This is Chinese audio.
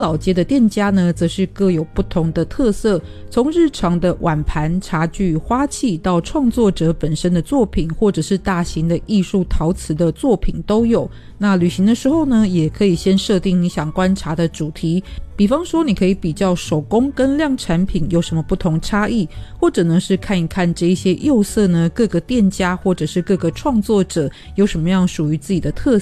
老街的店家呢，则是各有不同的特色，从日常的碗盘、茶具、花器到创作者本身的作品，或者是大型的艺术陶瓷的作品都有。那旅行的时候呢，也可以先设定你想观察的主题，比方说你可以比较手工跟量产品有什么不同差异，或者呢是看一看这一些釉色呢，各个店家或者是各个创作者有什么样属于自己的特